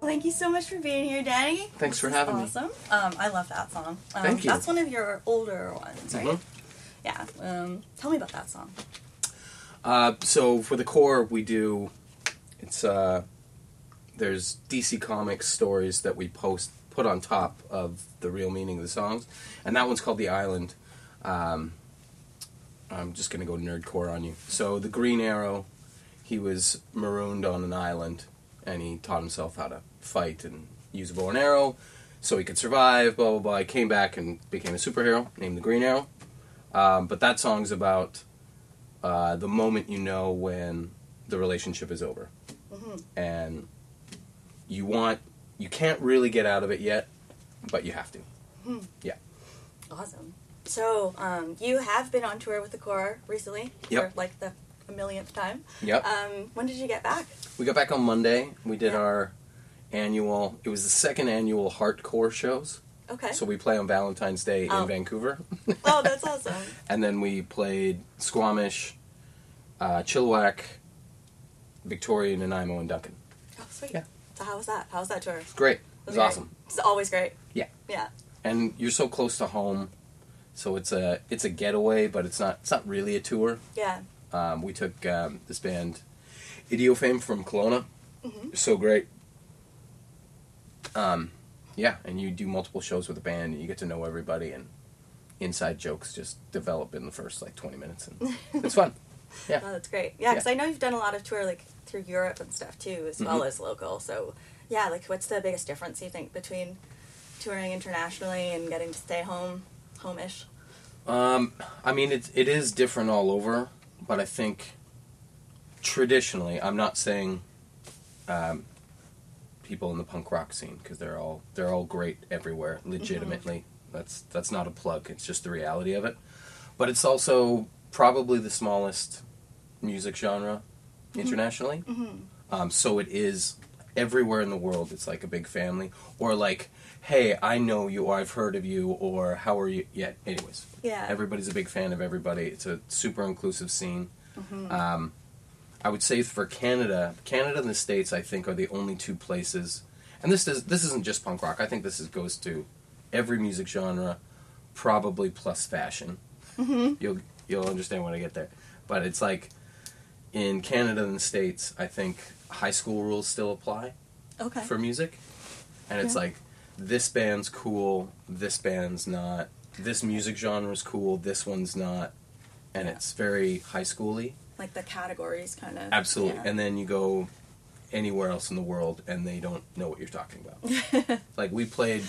Thank you so much for being here, Danny. Thanks for having me. Awesome. I love that song. Thank you. That's one of your older ones, right? Mm-hmm. Yeah. Tell me about that song. So for the core, we do. There's DC Comics stories that we put on top of the real meaning of the songs, and that one's called The Island. I'm just gonna go nerdcore on you. So the Green Arrow, he was marooned on an island, and he taught himself how to fight and use a bow and arrow, so he could survive. Blah blah blah. He came back and became a superhero named the Green Arrow. But that song's about the moment you know when the relationship is over, and you can't really get out of it yet, but you have to. Yeah. Awesome. So, you have been on tour with the Core recently for like the millionth time. Yep. When did you get back? We got back on Monday. We did our annual. It was the second annual Heartcore shows. Okay. So we play on Valentine's Day in Vancouver. Oh, that's awesome. And then we played Squamish, Chilliwack, Victoria, Nanaimo, and Duncan. Oh, sweet. Yeah. So how was that? How was that tour? It's great. It was awesome. It's always great. Yeah. Yeah. And you're so close to home, so it's a getaway, but it's not really a tour. Yeah. We took this band, Idiofame from Kelowna. They're so great. Yeah, and you do multiple shows with the band, and you get to know everybody, and inside jokes just develop in the first, 20 minutes, and it's fun. Yeah. Oh, that's great. Yeah, because I know you've done a lot of tour, through Europe and stuff, too, as well as local. So, yeah, what's the biggest difference, you think, between touring internationally and getting to stay home-ish? I mean, it is different all over, but I think traditionally, I'm not saying people in the punk rock scene, because they're all great everywhere, legitimately. That's not a plug, it's just the reality of it. But it's also probably the smallest music genre internationally. So it is everywhere in the world. It's like a big family, or hey, I know you, or I've heard of you, or how are you? Yeah. Anyways, everybody's a big fan of everybody. It's a super inclusive scene. I would say for Canada and the States, I think, are the only two places, and this isn't just punk rock. I think this goes to every music genre, probably plus fashion. You'll understand when I get there. But it's in Canada and the States, I think high school rules still apply for music. And it's this band's cool, this band's not. This music genre's cool, this one's not. And it's very high school-y. Like the categories, kind of. Absolutely. Yeah. And then you go anywhere else in the world, and they don't know what you're talking about. We played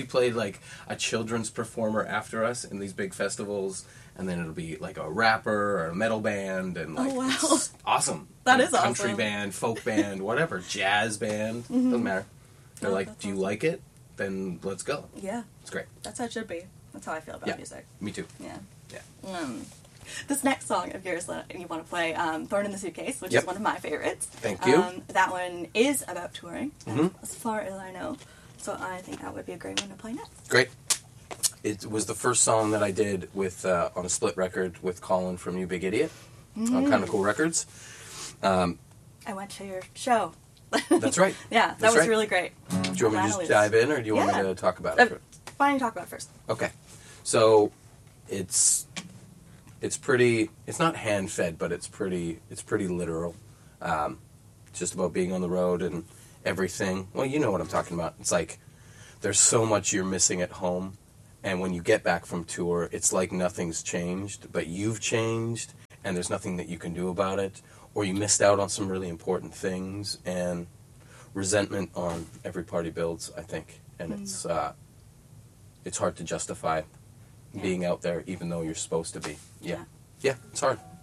a children's performer after us in these big festivals, and then it'll be a rapper or a metal band, and it's awesome. That is awesome. Country awesome. band, folk band, whatever, jazz band, doesn't matter. They're do you awesome. like it? Then let's go. Yeah. It's great. That's how it should be. That's how I feel about music. Me too. Yeah. Yeah. This next song of yours that you want to play, Thorn in the Suitcase, which is one of my favorites. Thank you. That one is about touring, as far as I know. So I think that would be a great one to play next. Great. It was the first song that I did with on a split record with Colin from You Big Idiot on Kind of Cool Records. I went to your show. That's right. Yeah, that was really great. Do you want me to just dive in, or do you want me to talk about it? Why don't you talk about it first? Okay. So it's pretty. It's not hand fed, but it's pretty literal. It's just about being on the road and everything. Well, you know what I'm talking about. It's there's so much you're missing at home, and when you get back from tour, it's like nothing's changed, but you've changed, and there's nothing that you can do about it, or you missed out on some really important things, and resentment on every party builds, I think, and it's hard to justify being out there even though you're supposed to be. Yeah, it's hard.